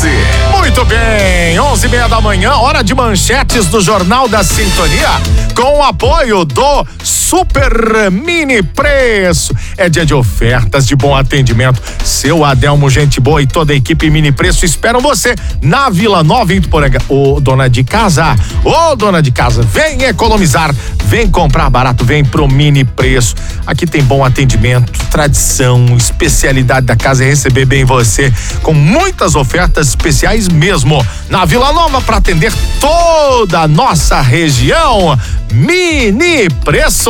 você. Muito bem, 11:30 da manhã, hora de manchetes do Jornal da Sintonia, com o apoio do Super Mini Preço. É dia de ofertas, de bom atendimento. Seu Adelmo, gente boa, e toda a equipe Mini Preço esperam você na Vila Nova, em Ituporanga. Ô, dona de casa, vem economizar, vem comprar barato, vem pro Mini Preço. Aqui tem bom atendimento, tradição, especialidade da casa é receber bem você, com muitas ofertas especiais mesmo. Na Vila Nova, para atender toda a nossa região. Mini Preço.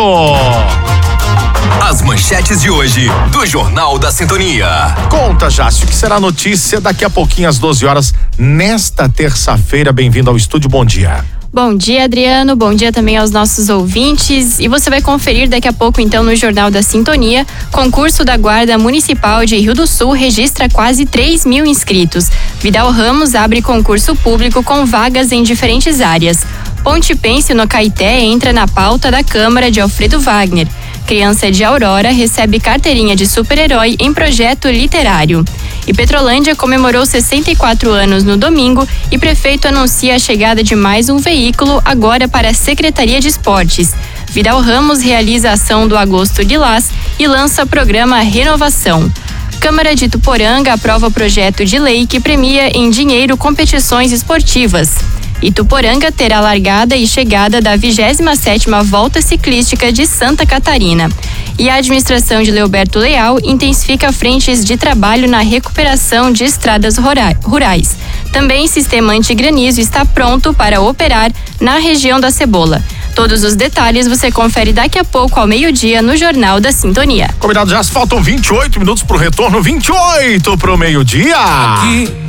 As manchetes de hoje do Jornal da Sintonia. Conta, Jácio, que será notícia daqui a pouquinho às 12 horas, nesta terça-feira. Bem-vindo ao estúdio, bom dia. Bom dia, Adriano, bom dia também aos nossos ouvintes, e você vai conferir daqui a pouco então no Jornal da Sintonia. Concurso da Guarda Municipal de Rio do Sul registra quase 3.000 inscritos. Vidal Ramos abre concurso público com vagas em diferentes áreas. Ponte Pense no Caeté entra na pauta da Câmara de Alfredo Wagner. Criança de Aurora recebe carteirinha de super-herói em projeto literário. E Petrolândia comemorou 64 anos no domingo e prefeito anuncia a chegada de mais um veículo agora para a Secretaria de Esportes. Vidal Ramos realiza a ação do Agosto Lilás e lança o programa Renovação. Câmara de Ituporanga aprova projeto de lei que premia em dinheiro competições esportivas. Ituporanga terá largada e chegada da 27ª Volta Ciclística de Santa Catarina. E a administração de Leoberto Leal intensifica frentes de trabalho na recuperação de estradas rurais. Também sistema antigranizo está pronto para operar na região da Cebola. Todos os detalhes você confere daqui a pouco ao meio-dia no Jornal da Sintonia. Combinado, já faltam 28 minutos pro retorno, 28 pro meio-dia.